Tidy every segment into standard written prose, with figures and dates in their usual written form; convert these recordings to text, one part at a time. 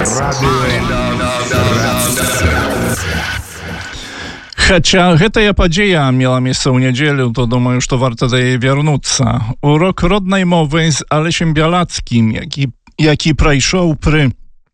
Хаця гэтая падзея мела месца ў нядзелю, то думаю, што варта да яе вярнуцца. Урок роднай мовы з Алесем Białackim, які прайшоў пры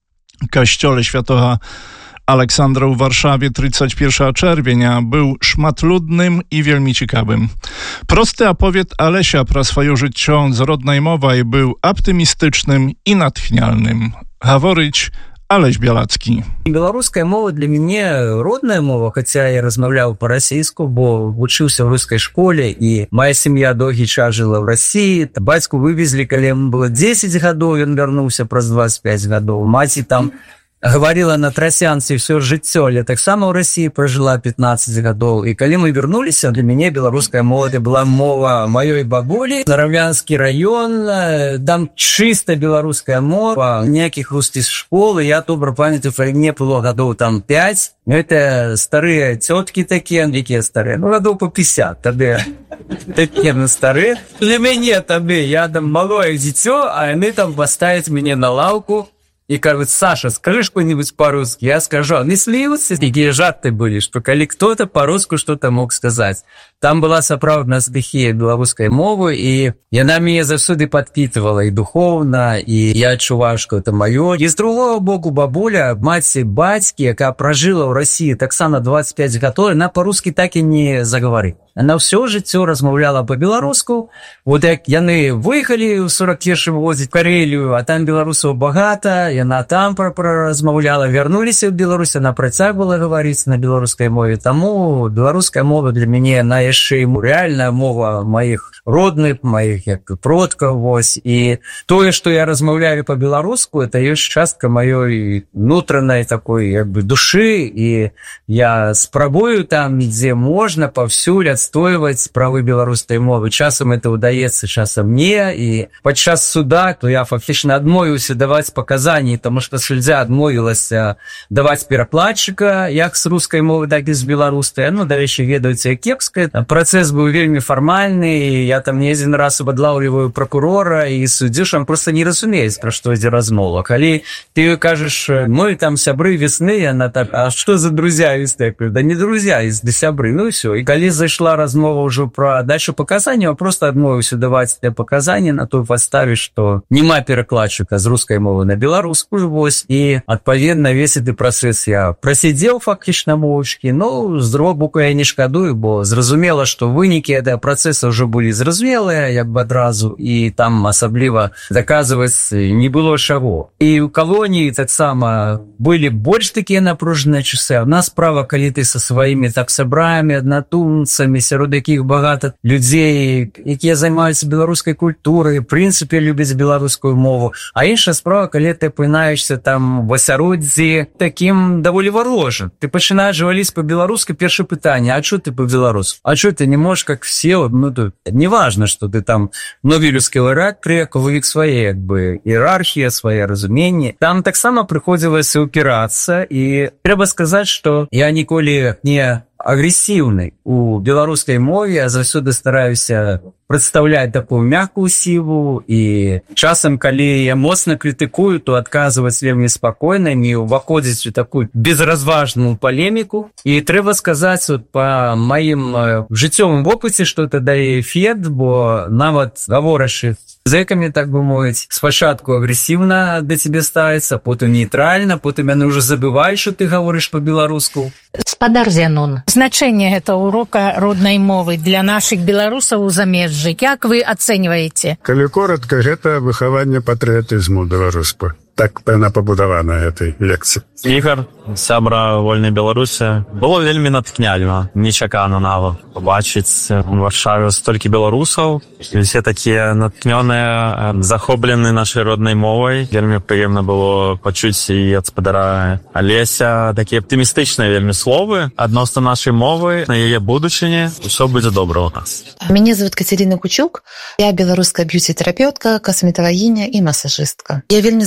касцёле Świętego Aleksandra ў Warszawie 31 czerwienia, był szmatludnym i wielmi ciekawym. Prosty apowied Alesia pra swoje życie z rodnej mowy był optymistycznym i natchnialnym. Говорить Алесь Białacki. Беларуская мова для мяне родная мова, хаця я размаўляў па-расійску, бо вучыўся ў рускай школе, і моя сям'я доўгі час жыла ў Расіі. Бацьку вывезлі, калі яму было 10 гадоў, ён вярнуўся праз 25 гадоў. Маці там гаварила на трасянцы ўсё жыццё, але таксама ў Расіі пражыла 15 гадоў. І калі мы вярнуліся, для мяне беларуская мова была мова маёй бабулі. Заравянскі раён, там чыста беларуская мова, ніякіх рускіх школ. Я добра памятаю, мне было гадоў там 5. Гэта старыя цёткі такія, якія старыя, гадоў по 50 тады. Такія старыя. Для мяне тады я там малое дзіцё, а яны там паставяць мяне на лаўку и кажут: Саша, скажи что-нибудь по-русски. Я скажу. Они смеются, такие жарты были, что коли кто-то по-русски что-то мог сказать. Там была сапраўдная стыхія беларускай мовы, і яна мяне заўсёды падпітвала і духоўна, і я адчуваю, што это маё. І з другого боку бабуля, маці бацькі, якая пражыла ў Расіі таксама 25 гадоў, яна па-рускі так і не загаварыла. Она ўсё жыццё размаўляла па-беларуску. Вот як яны выехалі ў 41-м годзе в Карелію, а там беларусаў багата, яна там размаўляла, вярнуліся ў Беларусь, она працягвала гаварыць на беларускай мове. Таму беларуская мова для мяне яшчэ рэальная мова маіх родных, маіх як продкаў, вось. І тое, што я размаўляю па-беларуску, это ёсць частка маёй внутранай такой як бы душы, і я спрабую там, дзе можна, паўсюль адстойваць правы беларускай мовы. Часам это ўдаецца, часам не. І падчас суда, то я фактычна адмовіўся даваць паказанні, таму што суддзя адмовілася даваць перакладчыка як з рускай мовы, так і з беларускай. Ну, дарэчы, ведаюць, як кепская. Працэс быў вельмі фармальны, я там не адзін раз абадлаўліваю пракурора, і суддзюшам проста не разумеюць, пра што ідзе размова. Калі ты кажаш: мы там сябры весны, яна так: а што за друзья весны? Да не друзья, да сябры. Ну і ўсё. І калі зайшла размова ўжо пра дачу паказанняў, проста адмовіўся даваць для паказанні на той падставе, што няма перакладчыка з рускай мовы на беларускую, вось. І адпаведна весь гэты працэс я прасядзеў фактычна моўчкі. Ну, з другога боку, я не шкадую, бо зразумела, што вынікі гэтага працэса ўжо былі зразумелыя, як бы адразу, і там асабліва даказваць не было чаго. І ў калоніі таксама былі больш такія напружаныя часы. Адна справа, калі ты са сваімі так сябрамі, аднатумцамі, сярод якіх багата людзей, якія займаюцца беларускай культурай, в прынцыпе любяць беларускую мову. А іншая справа, калі ты апынаешся там в асяроддзі такім даволі варожым. Ты пачынаеш гаварыць па-беларуску, першае пытанне: а чо ты па-беларуску? А что ты не можешь, как все, ну, не важно, что ты там Нобелевский лауреат, приехал, у іх свае, як бы, іерархія, свае разуменні. Там таксама прыходзілася упірацца, і трэба сказаць, што я ніколі не агрэсіўны у беларускай мове, я заўсёды стараюся прадстаўляць такую мяккую сілу, і часам, калі я моцна крытыкую, то адказваць вельмі спакойна, не ўваходзіць у такую безразважную палеміку. І трэба сказаць, вот, па маім жыццёвым вопыце, што это дае эфект, бо нават гаворачы з зэкамі, так бы мовіць, спачатку агрэсіўна да цябе ставіцца, потым нейтральна, потым яны ўжо забываюць, што ты гаворыш па-беларуску. Спадар Зянон, значение этого урока родной мовы для наших белорусов у замежжы, как вы оцениваете? Калі коротко, гэта выхаванне патрыятызму беларускага. Так пэўна пабудавана этой лекцыі. Ігор, сябра вольнай Беларусі. Было вельмі натхняльна, нечакана нават побачыць у Варшаве столькі беларусаў. Все такія натхнёныя, захоплены нашай роднай мовай. Вельмі прыемна было пачуць і ад спадара Алеся такія аптымістычныя вельмі словы адносна нашай мовы, на яе будучыні. Усё будзе добра у нас. Меня зовут Катерина Кучук. Я белорусская бьюти-терапевтка, косметологиня и массажистка. Я вельмі задоволена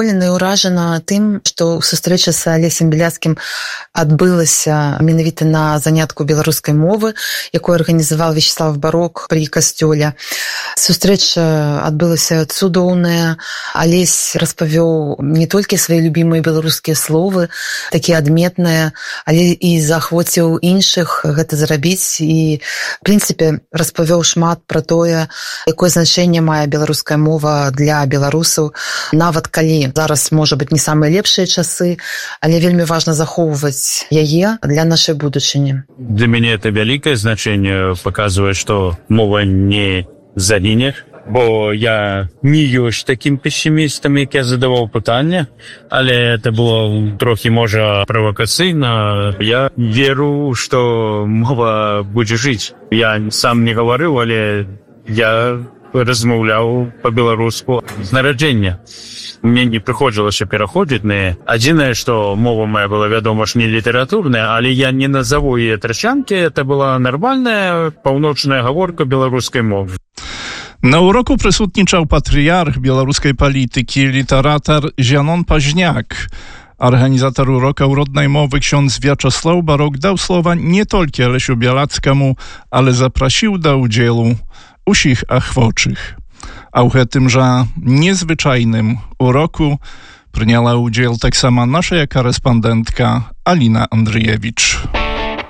задаволена і ўражана тым, што сустрэча з Алесем Бяляцкім адбылася менавіта на занятку беларускай мовы, якую арганізаваў Вячеслав Барок пры касцёле. Сустрэча адбылася цудоўная. Алесь распавёў не толькі свае любімыя беларускія словы, такія адметныя, але і заахвоціў іншых гэта зрабіць і, в прынцыпе, распавёў шмат пра тое, якое значэнне мае беларуская мова для беларусаў, нават калі зараз, можа быць, не самыя лепшыя часы, але вельмі важна захоўваць яе для нашай будучыні. Для меня это великое значение, показывает, что мова не загине, бо я не ёсць таким пессимистом, як я задаваў пытанне, але это было трохи, можа, правокацыйна. Я веру, что мова будзе жыць. Я сам не гаварыў, але я размаўляў па-беларуску з нараджэння. Мне не прыходзілася пераходзіць на... Адзінае, што мова моя была, вядома ж, не літаратурная, але я не назову яе трасянкі, это была нармальная паўночная гаворка беларускай мовы. Na uroku прысутнічаў патрыярх беларускай палітыкі, літаратар Зянон Пазняк. Арганізатар урока ў роднай мовы ksiądz Вячеслав Барок даў слова не толькі Алesiu Białackiemu, ale zaprosił do udziału усіх ахвочых. А ў гэтым жа незвычайным уроку прыняла ўдзел таксама наша карэспандэнтка Аліна Андрыевіч.